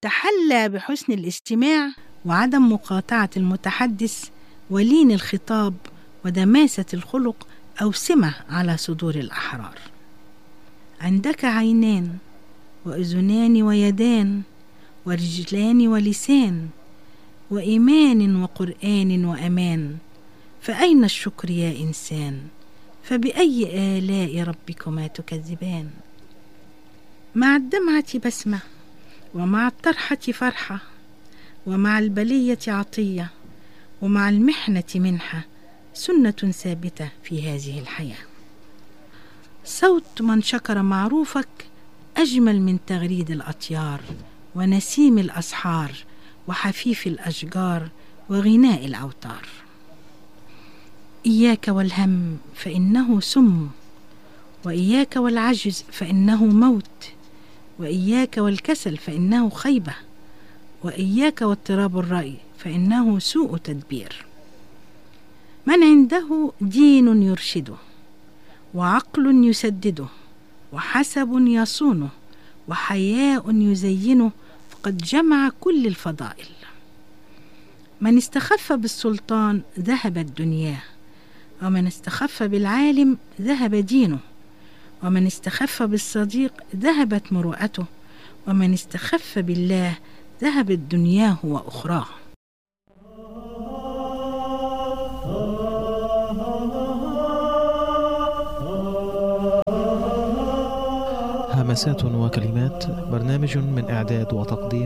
تحلى بحسن الاستماع وعدم مقاطعة المتحدث ولين الخطاب ودماسة الخلق أوسمة على صدور الأحرار. عندك عينان وأذنان ويدان ورجلان ولسان وإيمان وقرآن وأمان، فأين الشكر يا إنسان؟ فبأي آلاء ربكما تكذبان؟ مع الدمعة بسمة، ومع الطرحة فرحة، ومع البلية عطية، ومع المحنة منحة، سنة ثابتة في هذه الحياة. صوت من شكر معروفك أجمل من تغريد الأطيار ونسيم الأسحار وحفيف الأشجار وغناء الأوتار. إياك والهم فإنه سم، وإياك والعجز فإنه موت، وإياك والكسل فإنه خيبة، وإياك واضطراب الرأي فإنه سوء تدبير. من عنده دين يرشده، وعقل يسدده، وحسب يصونه، وحياء يزينه، فقد جمع كل الفضائل. من استخف بالسلطان ذهبت دنياه، ومن استخف بالعالم ذهب دينه، ومن استخف بالصديق ذهبت مروءته، ومن استخف بالله ذهبت دنياه وأخراه. همسات وكلمات، برنامج من إعداد وتقديم